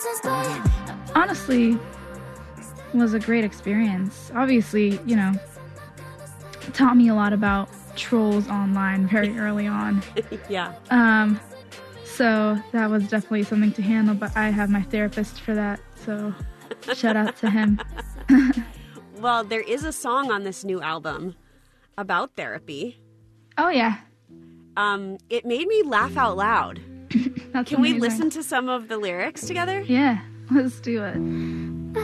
honestly was a great experience. Obviously, you know, taught me a lot about trolls online very early on. Yeah. So that was definitely something to handle, but I have my therapist for that, so shout out to him. Well, there is a song on this new album about therapy. Oh, yeah. It made me laugh out loud. That's Can we amazing. listen to some of the lyrics together? Yeah, let's do it.